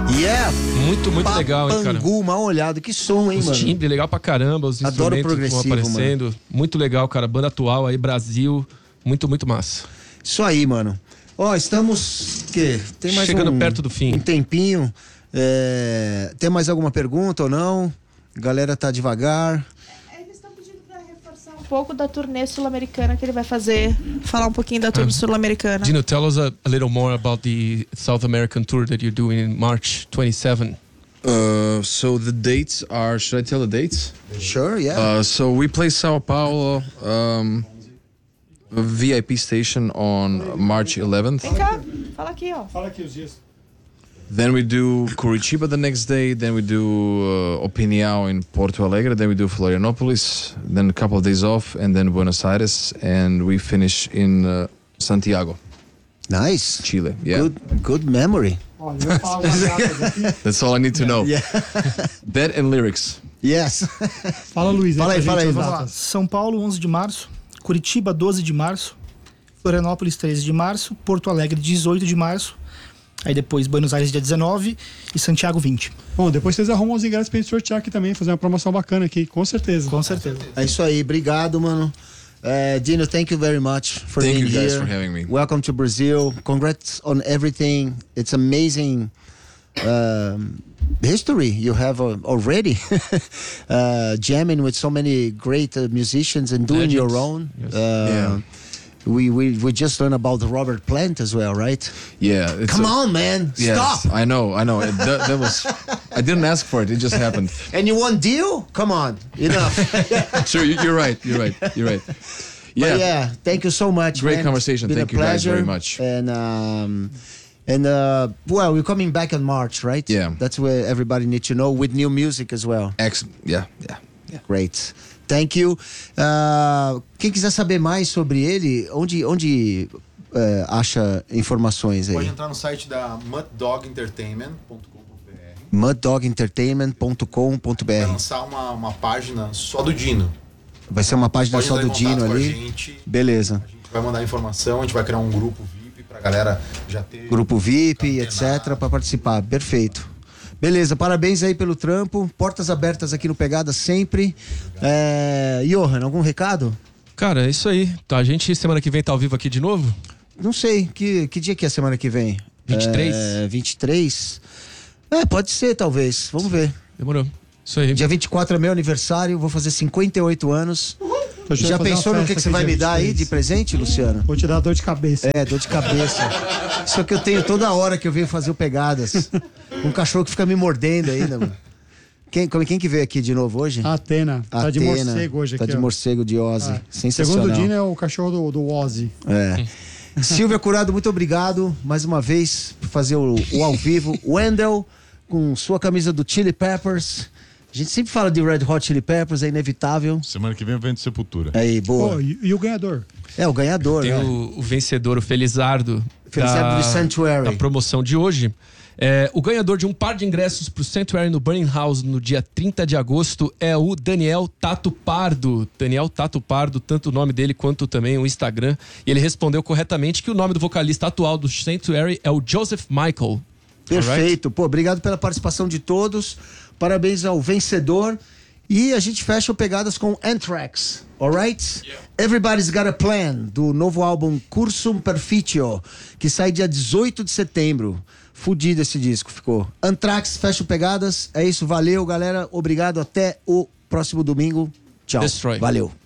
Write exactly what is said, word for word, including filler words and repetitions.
Yeah! Muito, muito Papangu, legal, hein, cara? mal olhado. Que som, hein, Os mano? timbres, legal pra caramba. Os Adoro instrumentos que vão progressivo, aparecendo. Mano. Muito legal, cara. Banda atual aí, Brasil. Muito, muito massa. Isso aí, mano. Ó, estamos... Que? Tem mais Chegando um, perto do fim. Um tempinho. É... Tem mais alguma pergunta ou não? A galera tá devagar. Um pouco da turnê sul-americana que ele vai fazer. Falar um pouquinho da turnê um, sul-americana. Dino, tell us a, a little more about the South American tour that you're doing in March twenty-seventh. Uh, so the dates are, should I tell the dates? Sure, yeah. Uh, so we play Sao Paulo, um, V I P station on March eleventh. Vem cá, fala aqui, ó. Fala aqui os dias. Then we do Curitiba the next day. Then we do uh, Opinião in Porto Alegre. Then we do Florianópolis. Then a couple of days off, and then Buenos Aires, and we finish in uh, Santiago. Nice. Chile. Yeah. Good, good memory. Olha, eu falo aqui. That's all I need to know. Yeah. That and lyrics. Yes. Fala, Luiz. Fala aí, fala aí. Vamos lá. São Paulo, onze de março. Curitiba, doze de março. Florianópolis, treze de março. Porto Alegre, dezoito de março. Aí depois Buenos Aires, dia dezenove. E Santiago, vinte. Bom, depois vocês arrumam os ingressos pra gente sortear aqui também. Fazer uma promoção bacana aqui, com certeza. Com certeza. É isso aí. Obrigado, mano. Uh, Dino, thank you very much for Thank being you guys here. for having me. Welcome to Brazil. Congrats on everything. It's amazing um, history you have uh, already. uh, jamming with so many great uh, musicians and doing Legends. your own. Yes. Uh, Yeah. We, we we just learned about Robert Plant as well, right? Yeah. It's Come a- on, man. Yes, Stop. I know, I know. It, that, that was. I didn't ask for it. It just happened. And you want deal? Come on. Enough. Sure, you- you're right. You're right. You're right. Yeah. But yeah, thank you so much. Great man. conversation. It's been Thank a you guys pleasure. very much. And um, and uh, well, we're coming back in March, right? Yeah. That's where everybody needs to know with new music as well. Excellent. Yeah. Yeah. Yeah. Great. Thank you. Uh, quem quiser saber mais sobre ele, onde onde uh, acha informações aí? Pode entrar no site da mud dog entertainment ponto com ponto b r. mud dog entertainment ponto com ponto b Vai r. lançar uma, uma página só do Dino. Vai ser uma página Pode só entrar do em contato Dino com a ali. gente. Beleza. A gente vai mandar informação, a gente vai criar um grupo V I P pra galera já ter... Grupo V I P, antenado. etcétera, para participar. Perfeito. Beleza, parabéns aí pelo trampo. Portas abertas aqui no Pegada sempre. É... Johan, algum recado? Cara, é isso aí. Tá, a gente semana que vem tá ao vivo aqui de novo? Não sei. Que, que dia que é a semana que vem? vinte e três? É, vinte e três? É, pode ser, talvez. Vamos ver. Demorou. Isso aí. Dia vinte e quatro é meu aniversário, vou fazer cinquenta e oito anos. Já pensou no que, que você vai me dar aí de presente, Luciano? Vou te dar dor de cabeça. É, dor de cabeça. Isso que eu tenho toda hora que eu venho fazer o Pegadas. Um cachorro que fica me mordendo ainda, mano. Quem, quem que veio aqui de novo hoje? A Atena. Tá de Atena. morcego hoje Tá aqui. de ó. morcego de Ozzy. Ah, Sensacional. Segundo o Dino é o cachorro do, do Ozzy. É. Silvia Curado, muito obrigado mais uma vez por fazer o, o ao vivo. Wendell, com sua camisa do Chili Peppers. A gente sempre fala de Red Hot Chili Peppers, é inevitável. Semana que vem eu venho de Sepultura. Aí, boa. Pô, e, e o ganhador? É, o ganhador, Tem né? o, o vencedor, o Felizardo. Felizardo da, do Sanctuary. Da promoção de hoje. É, o ganhador de um par de ingressos pro Sanctuary no Burning House no dia trinta de agosto é o Daniel Tato Pardo. Daniel Tato Pardo, tanto o nome dele quanto também o Instagram. E ele respondeu corretamente que o nome do vocalista atual do Sanctuary é o Joseph Michael. Perfeito. Pô, obrigado pela participação de todos. Parabéns ao vencedor. E a gente fecha o Pegadas com Anthrax. Alright? Yeah. Everybody's Got a Plan, do novo álbum Cursum Perficio, que sai dia dezoito de setembro. Fudido esse disco, ficou. Anthrax, fecha o Pegadas. É isso, valeu, galera. Obrigado, até o próximo domingo. Tchau. Destroy. Valeu.